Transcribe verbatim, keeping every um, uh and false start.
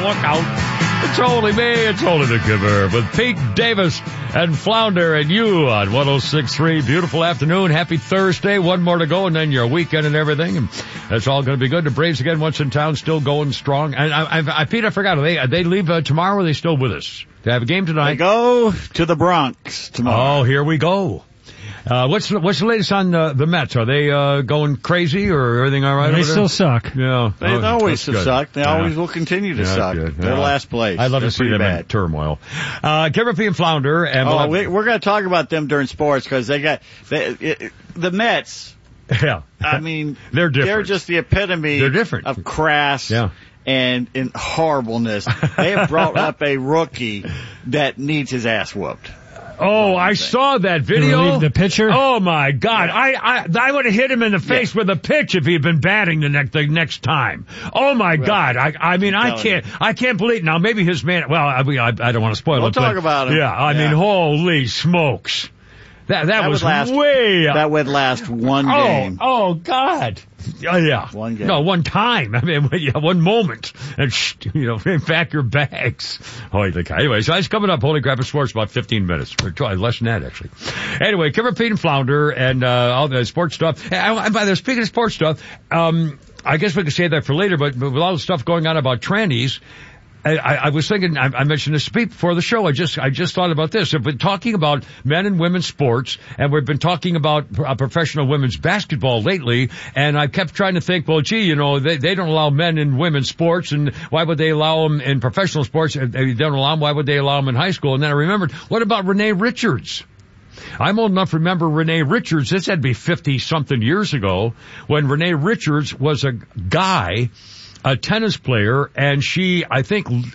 look out. It's only me, it's only the giver. With Pete Davis and Flounder and you on one oh six point three. Beautiful afternoon. Happy Thursday. One more to go and then your weekend and everything. And that's all going to be good. The Braves again once in town, still going strong. And I, I, I Pete, I forgot. Are they, they leave uh, tomorrow or are they still with us? They have a game tonight. They go to the Bronx tomorrow. Oh, here we go. Uh, what's the, what's the latest on uh, the Mets? Are they uh, going crazy or everything all right? They over still there? suck. Yeah, They oh, always that's good. suck. They yeah. always will continue to yeah, suck. Good. They're yeah. last place. I'd love They're to see them bad. in turmoil. Uh, Kevin P. and Flounder. And oh, we'll we, have, we're going to talk about them during sports because they got they, it, the Mets. Yeah, I mean, they're different. They're just the epitome. They're different. of crass. Yeah. And in horribleness. They have brought up a rookie that needs his ass whooped. Oh, I saw that video. Relieve the pitcher? Oh my God! Yeah. I I I would have hit him in the face yeah. with a pitch if he'd been batting the next the next time. Oh my well, God! I I mean I can't you. I can't believe now. Maybe his man. Well, I I, I don't want to spoil we'll it. We'll talk but, about him. Yeah, I yeah. mean, holy smokes! That that, that was last, way. That would last one oh, game. Oh God! Oh yeah, one game. No, one time. I mean, yeah, one moment, and sh- you know, pack your bags. Holy cow! Anyway, so it's coming up. Holy crap! It's sports about fifteen minutes, or less than that actually. Anyway, Kevin Pete and Flounder and uh, all the sports stuff. And by the way, speaking of sports stuff, um, I guess we could save that for later. But, but with all the stuff going on about trannies. I, I was thinking, I, I mentioned this speak before the show. I just, I just thought about this. We've been talking about men and women's sports, and we've been talking about uh, professional women's basketball lately. And I kept trying to think, well, gee, you know, they, they don't allow men in women's sports, and why would they allow them in professional sports? If they don't allow them, why would they allow them in high school? And then I remembered, what about Renee Richards? I'm old enough to remember Renee Richards. This had to be fifty something years ago when Renee Richards was a guy. A tennis player, and she, I think,